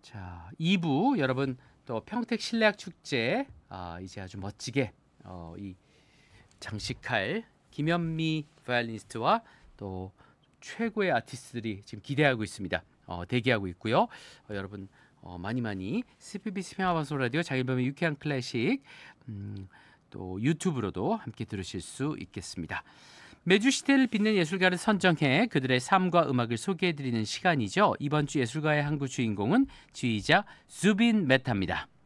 자, 2부 여러분 또 평택 실내악 축제 이제 아주 멋지게 이 장식할 김현미 바이올리니스트와 또 최고의 아티스트들이 지금 기대하고 있습니다. 대기하고 있고요. 여러분 많이 많이 CBBC 평화방송 라디오 장일범의 유쾌한 클래식 또 유튜브로도 함께 들으실 수 있겠습니다. 매주 시대를 빛낸 예술가를 선정해 그들의 삶과 음악을 소개해드리는 시간이죠. 이번 주 예술가의 한 구 주인공은 지휘자 수빈 메타입니다.